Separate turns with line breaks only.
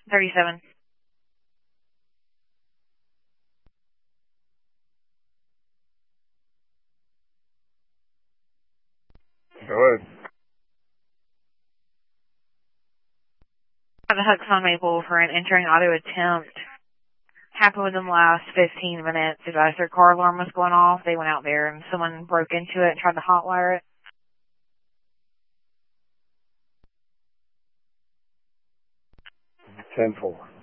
37.
Go ahead.
The Hooks on Maple for an entering auto attempt. Happened within the last 15 minutes. Advised their car alarm was going off. They went out there and someone broke into it and tried to hotwire it.
10-4.